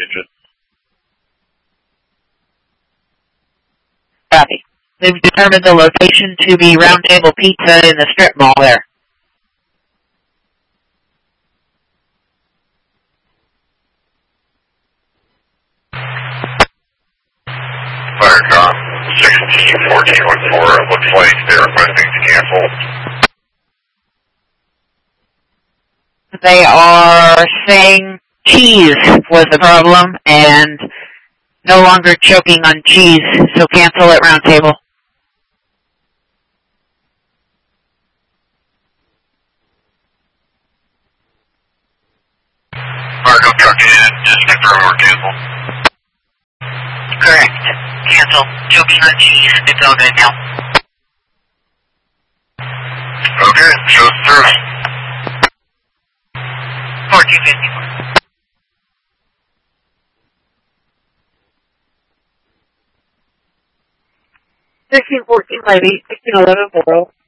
Union. Copy. We've determined the location to be Round Table Pizza in the strip mall there. Firecom 161414. Looks like they're requesting to cancel. They are saying cheese was the problem and no longer choking on cheese, so cancel at Round Table. Fargo truck in, just confirm or cancel. Correct. Cancel. Choking on cheese. It's all good now. Okay, shows through. 1454. 1614 lady, 1611 Borough.